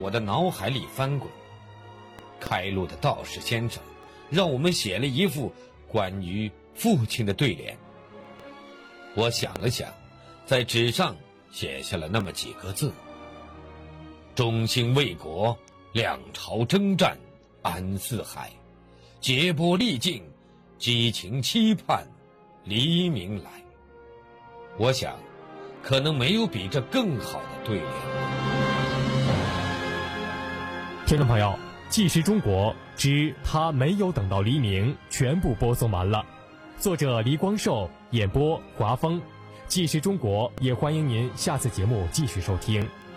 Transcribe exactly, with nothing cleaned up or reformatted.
我的脑海里翻滚。开路的道士先生让我们写了一副关于父亲的对联。我想了想，在纸上写下了那么几个字：忠心为国，两朝征战安四海，劫波历尽，激情期盼黎明来。我想可能没有比这更好的对联。 听众朋友，纪实中国之他没有等到黎明全部播送完了，作者黎光寿，演播华峰。纪实中国也欢迎您下次节目继续收听。